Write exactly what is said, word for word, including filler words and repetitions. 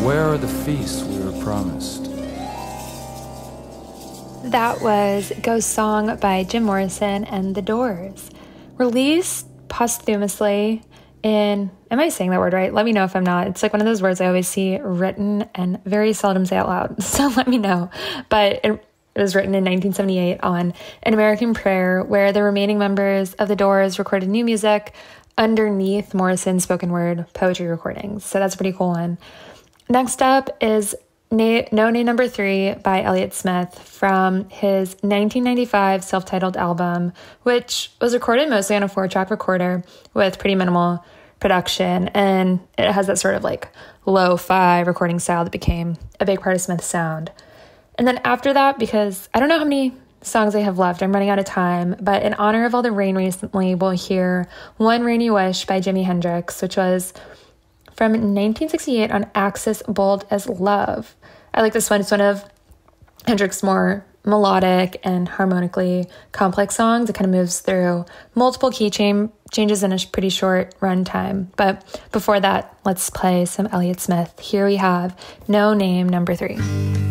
Where are the feasts we were promised? That was Ghost Song by Jim Morrison and The Doors. Released posthumously in, am I saying that word right? Let me know if I'm not. It's like one of those words I always see written and very seldom say out loud. So let me know. But it, it was written in nineteen seventy-eight on An American Prayer, where the remaining members of The Doors recorded new music underneath Morrison's spoken word poetry recordings. So that's a pretty cool one. Next up is Na- No Name Number Three by Elliott Smith from his nineteen ninety-five self-titled album, which was recorded mostly on a four-track recorder with pretty minimal production, and it has that sort of like lo-fi recording style that became a big part of Smith's sound. And then after that, because I don't know how many songs I have left, I'm running out of time, but in honor of all the rain recently, we'll hear One Rainy Wish by Jimi Hendrix, which was from nineteen sixty-eight on Axis Bold as Love. I like this one. It's one of Hendrix's more melodic and harmonically complex songs. It kind of moves through multiple key chain changes in a pretty short run time. But before that, let's play some Elliott Smith. Here we have No Name Number Three.